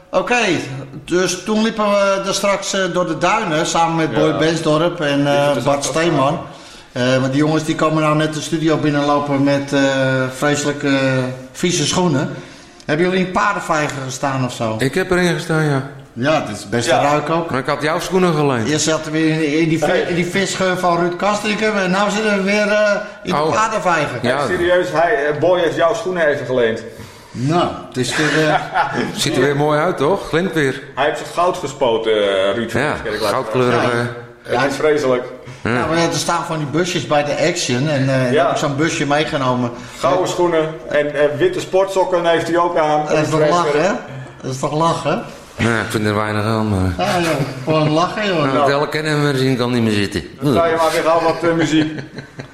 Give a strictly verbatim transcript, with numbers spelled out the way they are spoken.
Oké, okay, dus toen liepen we er straks uh, door de duinen samen met Boy ja. Bensdorp en uh, Bart Steeman. Uh, want die jongens die komen nou net de studio binnenlopen met uh, vreselijke uh, vieze schoenen. Hebben jullie in paardenvijgen gestaan of zo? Ik heb erin gestaan, ja. Ja, het is best ja. een ruik ook. Maar ik had jouw schoenen geleend. Je zat weer in, in die, in die visgeur van Ruud Kastrikum en nu zitten we weer uh, in oh. de paardenvijgen. Ja. Hey, serieus, hij, Boy heeft jouw schoenen even geleend. Nou, het is weer... Uh... Ziet er weer mooi uit, toch? Glimt weer. Hij heeft zich goud gespoten, uh, Ruud. Ja, goudkleurig. Ja. Ja, het is vreselijk. Ja. Ja, maar er staan van die busjes bij de Action en uh, ja. heb ik zo'n busje meegenomen. Gouden schoenen en, en witte sportsokken heeft hij ook aan. Dat is toch lachen, hè? Dat is toch lachen? Nee, ik vind er weinig aan, maar... Ja, ja, gewoon lachen, joh. Nou, nou. Het hele kennen we zien kan niet meer zitten. Dan ga je maar weer al wat uh, muziek.